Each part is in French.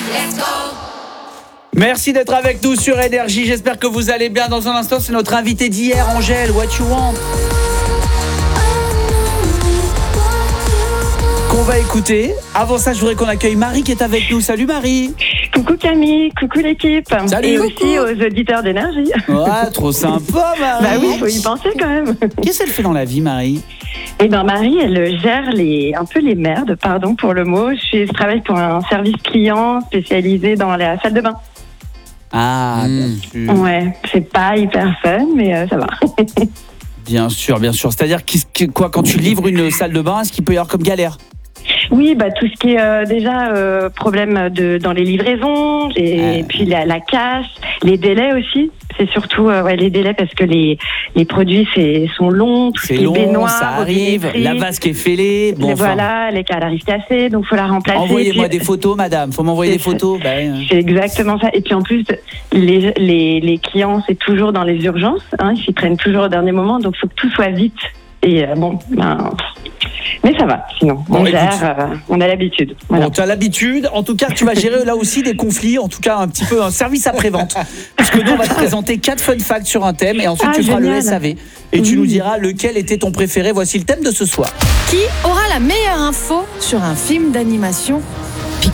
Merci d'être avec nous sur Énergie. J'espère que vous allez bien. Dans un instant, c'est notre invité d'hier, Angèle. What you want? Qu'on va écouter. Avant ça, je voudrais qu'on accueille Marie qui est avec nous. Salut Marie. Coucou Camille, coucou l'équipe. Salut. Et aussi aux auditeurs d'Énergie. Ouais, trop sympa Marie. Bah oui, faut y penser quand même. Qu'est-ce qu'elle fait dans la vie, Marie? Eh ben Marie, elle gère un peu les merdes, pardon pour le mot. Je travaille pour un service client spécialisé dans la salle de bain. Ah, bien sûr. Ouais, c'est pas hyper fun, mais ça va. Bien sûr, bien sûr. C'est-à-dire quoi, quand tu livres une salle de bain, est-ce qu'il peut y avoir comme galère? Oui, bah tout ce qui est déjà problème dans les livraisons, et puis la casse, les délais aussi. C'est surtout les délais parce que les produits sont longs, tout ce qui est baignoire, ça arrive, la vase qui est fêlée. Bon, voilà, les cales arrivent cassées, donc faut la remplacer. Envoyez-moi des photos, madame. Faut m'envoyer des photos. C'est exactement ça. Et puis en plus, les clients, c'est toujours dans les urgences. Hein, ils s'y prennent toujours au dernier moment, donc faut que tout soit vite. Et mais ça va, sinon. On gère, on a l'habitude. Voilà. Bon, tu as l'habitude. En tout cas, tu vas gérer là aussi des conflits. En tout cas, un petit peu un service après-vente. Parce que nous, on va te présenter 4 fun facts sur un thème. Et ensuite, tu feras le SAV. Et tu nous diras lequel était ton préféré. Voici le thème de ce soir. Qui aura la meilleure info sur un film d'animation Pixar ?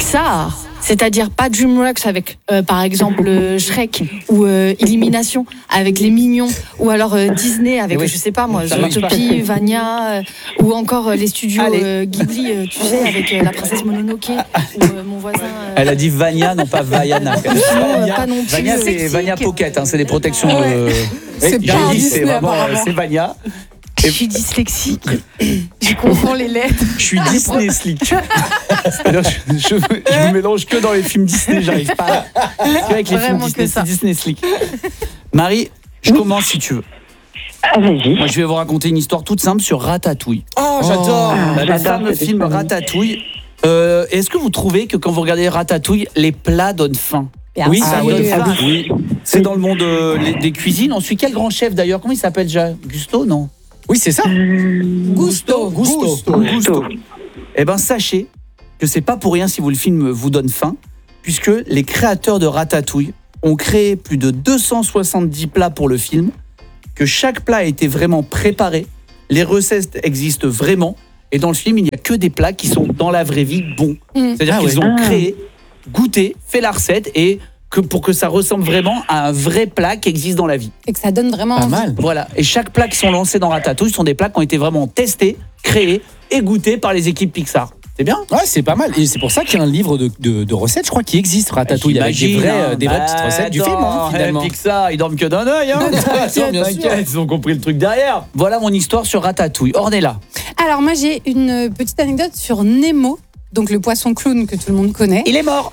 C'est-à-dire pas DreamWorks avec, par exemple, Shrek ou Illumination avec les Mignons, ou alors Disney avec, je sais pas moi, Zootopie, Vania, ou encore les studios Ghibli, tu sais, avec la princesse Mononoke, ou mon voisin... Elle a dit Vania, non pas Vaiana. Pas non plus. Vania, c'est Vania Pocket, hein, c'est des protections... C'est pas un Disney, apparemment. C'est Vania. Je suis dyslexique. Je confonds les lettres. Je suis Disney slick. Je me mélange que dans les films Disney, j'arrive pas. C'est avec les films Disney, c'est Disney slick. Marie, je commence si tu veux. Vas-y. Moi, je vais vous raconter une histoire toute simple sur Ratatouille. Oh, j'adore. Le fameux film Ratatouille. Est-ce que vous trouvez que quand vous regardez Ratatouille, les plats donnent faim? Oui, ça donne faim. Oui. C'est dans le monde des cuisines. On suit quel grand chef d'ailleurs? Comment il s'appelle déjà? Gusto, non? Oui, c'est ça. Gusto. Eh ben, sachez que c'est pas pour rien si le film vous donne faim, puisque les créateurs de Ratatouille ont créé plus de 270 plats pour le film, que chaque plat a été vraiment préparé, les recettes existent vraiment, et dans le film, il n'y a que des plats qui sont dans la vraie vie bons. C'est-à-dire qu'ils ont créé, goûté, fait la recette, et pour que ça ressemble vraiment à un vrai plat qui existe dans la vie. Et que ça donne vraiment pas mal. Voilà. Et chaque plat qui sont lancés dans Ratatouille sont des plats qui ont été vraiment testés, créés et goûtés par les équipes Pixar. C'est bien? Ouais, c'est pas mal. Et c'est pour ça qu'il y a un livre de recettes, je crois, qui existe, Ratatouille, avec des vraies petites recettes du film, finalement. Pixar, ils dorment que d'un œil. T'inquiète, ils ont compris le truc derrière. Voilà mon histoire sur Ratatouille. Ornella. Alors moi j'ai une petite anecdote sur Nemo. Donc le poisson clown que tout le monde connaît. Il est mort.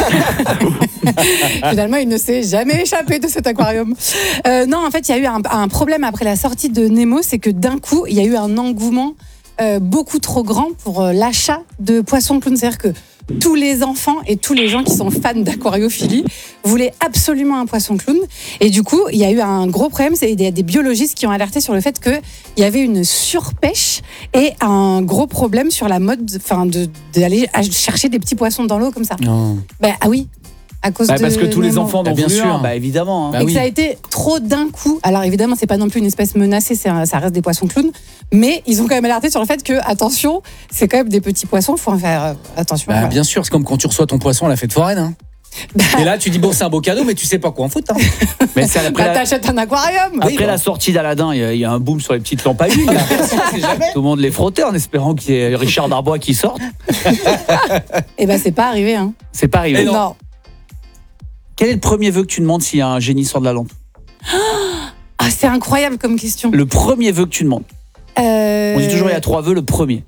Finalement, il ne s'est jamais échappé de cet aquarium. Non, en fait, il y a eu un problème après la sortie de Nemo, c'est que d'un coup, il y a eu un engouement beaucoup trop grand pour l'achat de poissons clowns. C'est-à-dire que tous les enfants et tous les gens qui sont fans d'aquariophilie voulaient absolument un poisson clown. Et du coup, il y a eu un gros problème. Il y a des biologistes qui ont alerté sur le fait qu'il y avait une surpêche et un gros problème sur la mode d'aller chercher des petits poissons dans l'eau comme ça. Non. Ah oui. À cause de parce que tous les Nemo. enfants n'ont bien voulu sûr. Évidemment. Et que ça a été trop d'un coup. Alors évidemment, c'est pas non plus une espèce menacée, ça reste des poissons clowns. Mais ils ont quand même alerté sur le fait que, attention, c'est quand même des petits poissons, faut en faire attention. Voilà. Bien sûr, c'est comme quand tu reçois ton poisson à la fête foraine. Hein. Et là, tu dis, bon, c'est un beau cadeau, mais tu sais pas quoi en foutre. Hein. Mais c'est après t'achètes un aquarium. Après la sortie d'Aladin, il y a un boom sur les petites lampes à huile. Tout le monde les frottait en espérant qu'il y ait Richard Darbois qui sorte. Et c'est pas arrivé. Hein. C'est pas arrivé. Non. Quel est le premier vœu que tu demandes s'il y a un génie sort de la lampe? Ah, c'est incroyable comme question. Le premier vœu que tu demandes. On dit toujours il y a 3 vœux, le premier.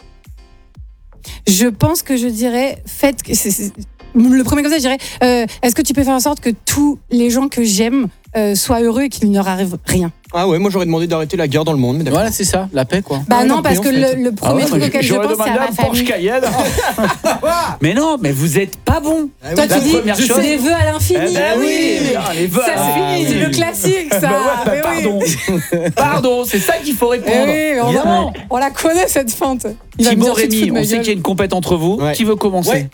Je pense que je dirais le premier comme ça, je dirais est-ce que tu peux faire en sorte que tous les gens que j'aime soient heureux et qu'il ne leur arrive rien? Ah ouais, moi j'aurais demandé d'arrêter la guerre dans le monde. Mais voilà, c'est ça, la paix quoi. Non, parce que le premier truc auquel je pense, c'est à ma famille. Cayenne. Mais non, mais vous êtes pas bon. Toi, tu dis, c'est des vœux à l'infini. Oui, les vœux à l'infini. C'est le classique, ça. Pardon, c'est ça qu'il faut répondre. On la connaît cette fente. Thibaut, Rémi, on sait qu'il y a une compète entre vous. Ouais. Qui veut commencer?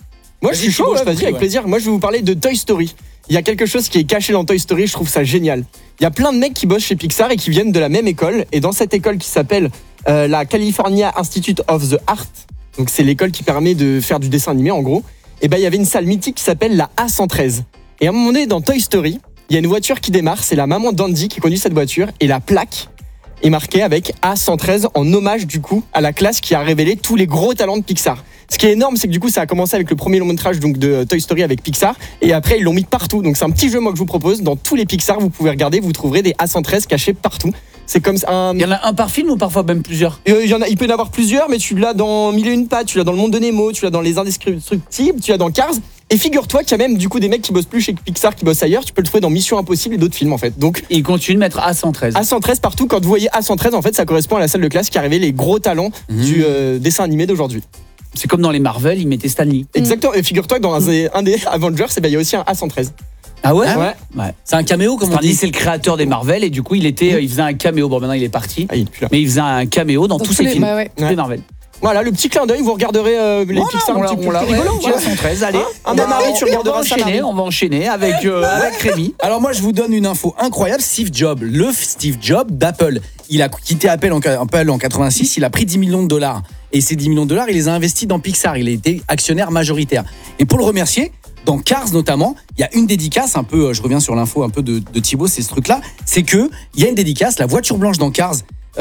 Moi, je suis chaud, ouais, vas-y, avec plaisir. Moi, je vais vous parler de Toy Story. Il y a quelque chose qui est caché dans Toy Story, je trouve ça génial. Il y a plein de mecs qui bossent chez Pixar et qui viennent de la même école. Et dans cette école qui s'appelle la California Institute of the Art, donc c'est l'école qui permet de faire du dessin animé en gros, et ben il y avait une salle mythique qui s'appelle la A113. Et à un moment donné, dans Toy Story, il y a une voiture qui démarre, c'est la maman d'Andy qui conduit cette voiture, et la plaque est marquée avec A113 en hommage du coup à la classe qui a révélé tous les gros talents de Pixar. Ce qui est énorme, c'est que du coup, ça a commencé avec le premier long métrage donc de Toy Story avec Pixar, et après ils l'ont mis partout. Donc c'est un petit jeu moi que je vous propose. Dans tous les Pixar, vous pouvez regarder, vous trouverez des A113 cachés partout. C'est comme ça. Il y en a un par film ou parfois même plusieurs? Il peut y en avoir plusieurs, mais tu l'as dans Mille et une pattes, tu l'as dans Le Monde de Nemo, tu l'as dans Les Indestructibles, tu l'as dans Cars. Et figure-toi qu'il y a même du coup des mecs qui bossent plus chez Pixar, qui bossent ailleurs. Tu peux le trouver dans Mission Impossible et d'autres films en fait. Donc ils continuent de mettre A113. A113 partout. Quand vous voyez A113, en fait, ça correspond à la salle de classe qui a révélé les gros talents du dessin animé d'aujourd'hui. C'est comme dans les Marvel, ils mettaient Stan Lee. Exactement. Et figure-toi que dans un des Avengers, il y a aussi un A113. Ah ouais, ouais. C'est un caméo, comme on Stan Lee, dit. c'est le créateur des Marvel et du coup, il faisait un caméo. Bon, maintenant il est parti. Ah, il est plus là. Mais il faisait un caméo dans tous ses films. Tous les Marvel. Voilà, le petit clin d'œil, vous regarderez les Pixar un petit peu rigolo. A113, allez. Tu regarderas ça. On va enchaîner avec Rémi. Alors moi, je vous donne une info incroyable. Steve Jobs, le Steve Jobs d'Apple, il a quitté Apple en 86, il a pris $10 millions. Et ces $10 millions, il les a investis dans Pixar. Il a été actionnaire majoritaire. Et pour le remercier, dans Cars notamment, il y a une dédicace, un peu, je reviens sur l'info un peu de Thibaut, c'est ce truc-là, c'est que il y a une dédicace, la voiture blanche dans Cars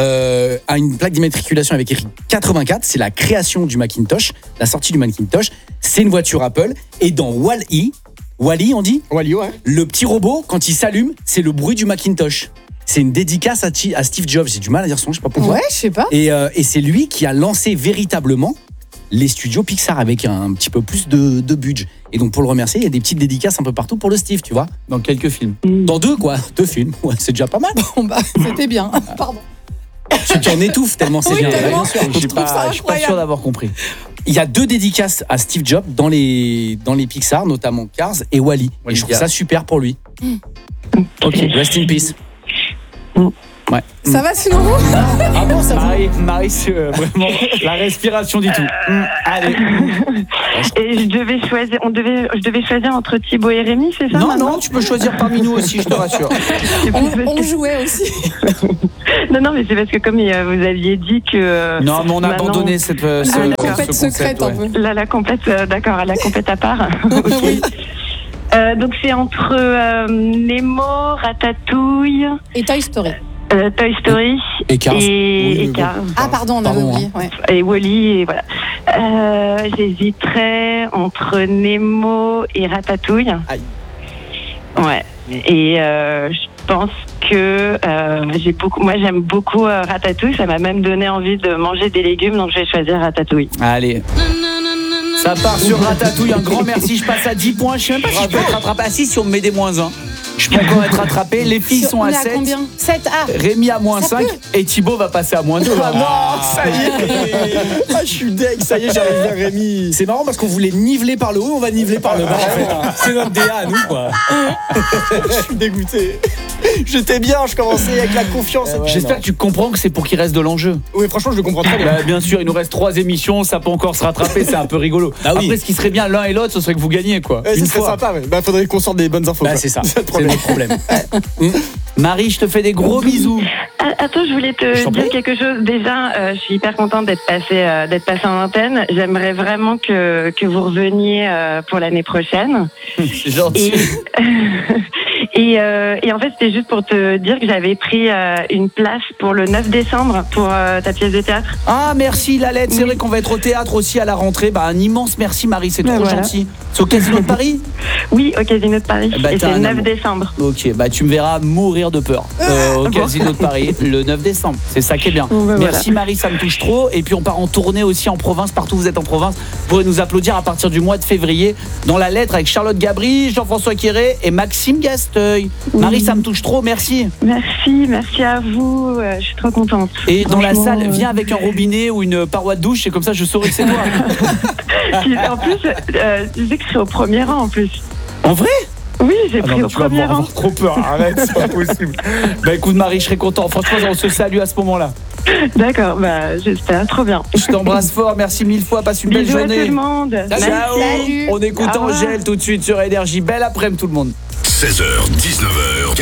a une plaque d'immatriculation avec écrit 84, c'est la création du Macintosh, la sortie du Macintosh, c'est une voiture Apple. Et dans Wall-E, on dit Wall-E, ouais. Le petit robot, quand il s'allume, c'est le bruit du Macintosh. C'est une dédicace à Steve Jobs. J'ai du mal à dire son nom, je sais pas pourquoi. Ouais, je sais pas. Et c'est lui qui a lancé véritablement les studios Pixar avec un petit peu plus de budget. Et donc pour le remercier, il y a des petites dédicaces un peu partout pour le Steve, tu vois. Dans quelques films. Dans 2 films. Ouais, c'est déjà pas mal. Bon bah, c'était bien. Pardon. Tu en étouffes tellement c'est Oui, bien. tellement. Bien sûr. Je suis pas sûr d'avoir compris. Il y a 2 dédicaces à Steve Jobs dans les Pixar, notamment Cars et Wall-E. Et je trouve ça super pour lui. Ok, rest in peace. Ouais. Ça va sinon? Ah bon, ça va. Marie, c'est vraiment la respiration du tout. Allez. Et je devais choisir entre Thibaut et Rémi, c'est ça? Non, tu peux choisir parmi nous aussi, je te rassure. On jouait aussi. Non, mais c'est parce que comme vous aviez dit que... Non, mais on a abandonné la compète secrète un peu. La compète, d'accord, la compète à part. Oui. Donc c'est entre Nemo, Ratatouille... Et Toy Story. Toy Story Et Cars. et Cars. Ah pardon, on avait oublié. Ouais. Et Wall-E, et voilà. J'hésiterais entre Nemo et Ratatouille. Aïe. Ouais. Et je pense que moi j'aime beaucoup Ratatouille. Ça m'a même donné envie de manger des légumes, donc je vais choisir Ratatouille. Allez. Ça part sur Ratatouille, un grand merci, je passe à 10 points, je sais même pas si je peux être rattrapé. Ah si, si on me met des moins 1, je peux encore être rattrapé. Les filles sont à 7. Combien 7 Rémi à moins 5 et Thibaut va passer à moins 2. Ah non, ça y est. Ah, je suis deg, ça y est, j'arrive vers Rémi. C'est marrant parce qu'on voulait niveler par le haut, on va niveler par le bas. En fait. C'est notre DA à nous, quoi. Je suis dégoûté. J'étais bien, je commençais avec la confiance. J'espère que tu comprends que c'est pour qu'il reste de l'enjeu. Oui, franchement, je le comprends très bien. Bah, bien sûr, il nous reste 3 émissions, ça peut encore se rattraper, c'est un peu rigolo. Ah oui. Après, ce qui serait bien l'un et l'autre, ce serait que vous gagnez, quoi. Ça serait sympa, ouais. Bah, faudrait qu'on sorte des bonnes infos. Bah, quoi. c'est ça, C'est c'est notre problème. Marie, je te fais des gros bisous. Attends, je voulais te dire quelque chose. Déjà, je suis hyper contente d'être passée en antenne. J'aimerais vraiment que vous reveniez pour l'année prochaine. C'est gentil. Et en fait, c'était juste pour te dire que j'avais pris une place pour le 9 décembre pour ta pièce de théâtre. Ah, merci Lalette, c'est vrai qu'on va être au théâtre aussi à la rentrée. Bah, un immense merci Marie, c'est trop voilà. gentil. C'est au Casino de Paris? Oui, au Casino de Paris. Bah, et t'as c'est le un 9 amour. décembre. Ok, bah tu me verras mourir de peur au Casino de Paris le 9 décembre. C'est ça qui est bien. Bon, bah, Merci Marie, ça me touche trop. Et puis on part en tournée aussi en province, partout où vous êtes en province. Vous pourrez nous applaudir à partir du mois de février dans la lettre avec Charlotte Gabri, Jean-François Quéré et Maxime Gasteuil. Marie, ça me touche trop, merci. Merci à vous. Je suis trop contente. Et dans la Franchement, salle, viens avec un robinet ou une paroi de douche, et comme ça je saurai que c'est toi. En plus, tu sais que je serai au premier rang en plus. En vrai? Oui, j'ai Ah pris non, au tu vas premier rang. avoir trop peur, arrête, c'est pas possible. Bah écoute Marie, je serais content. Franchement, on se salue à ce moment-là. D'accord, bah j'espère, trop bien. Je t'embrasse fort, merci mille fois, passe une belle Bisous à tout journée. le monde. Ciao. Salut. On écoute Au revoir. Angèle tout de suite sur Énergie. Belle après-midi tout le monde. 16h, 19h,